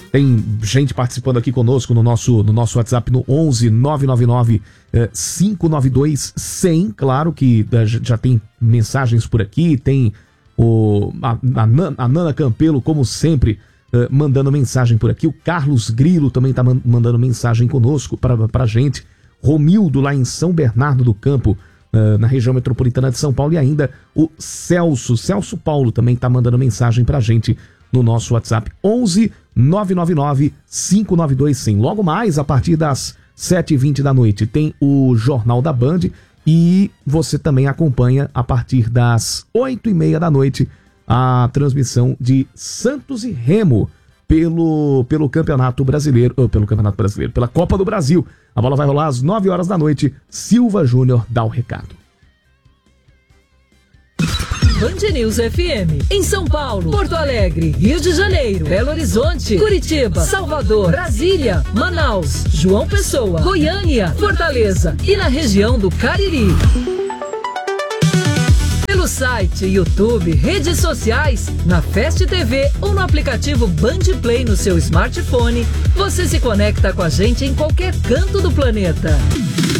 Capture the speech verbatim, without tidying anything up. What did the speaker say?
Tem gente participando aqui conosco no nosso, no nosso WhatsApp no onze nove nove nove cinco nove dois cem. Claro que já tem mensagens por aqui, tem o, a, a, a Nana Campelo, como sempre, uh, mandando mensagem por aqui. O Carlos Grilo também está mandando mensagem conosco para pra gente. Romildo lá em São Bernardo do Campo, uh, na região metropolitana de São Paulo. E ainda o Celso, Celso Paulo também está mandando mensagem pra gente no nosso WhatsApp onze nove nove nove cinco nove dois cem. Logo mais, a partir das sete e vinte da noite, tem o Jornal da Band e você também acompanha a partir das oito e meia da noite a transmissão de Santos e Remo pelo, pelo Campeonato Brasileiro, ou pelo Campeonato Brasileiro, pela Copa do Brasil. A bola vai rolar às nove horas da noite. Silva Júnior dá o recado. Band News F M, em São Paulo, Porto Alegre, Rio de Janeiro, Belo Horizonte, Curitiba, Salvador, Brasília, Manaus, João Pessoa, Goiânia, Fortaleza e na região do Cariri. Pelo site, YouTube, redes sociais, na Fast T V ou no aplicativo Band Play no seu smartphone, você se conecta com a gente em qualquer canto do planeta.